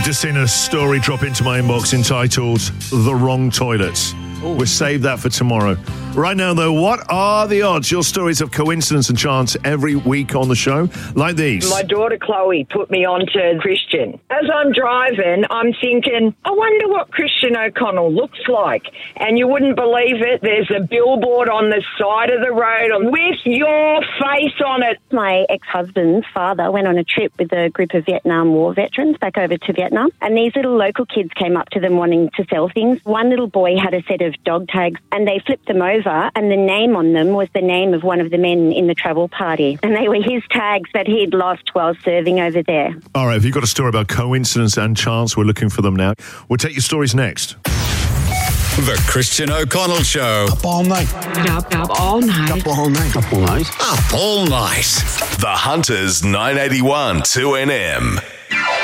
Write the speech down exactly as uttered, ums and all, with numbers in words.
just seen a story drop into my inbox entitled The Wrong Toilets. We'll save that for tomorrow. Right now, though, what are the odds? Your stories of coincidence and chance every week on the show, like these. My daughter Chloe put me on to Christian. As I'm driving, I'm thinking, I wonder what Christian O'Connell looks like. And you wouldn't believe it, there's a billboard on the side of the road with your face on it. My ex-husband's father went on a trip with a group of Vietnam War veterans back over to Vietnam. And these little local kids came up to them wanting to sell things. One little boy had a set of dog tags and they flipped them over, and the name on them was the name of one of the men in the travel party, and they were his tags that he'd lost while serving over there. All right, if you've got a story about coincidence and chance, we're looking for them now. We'll take your stories next. The Christian O'Connell Show. Up all night. Up, up all night. Up all night. Up all night. Up all night. The Hunters nine eighty-one two N M.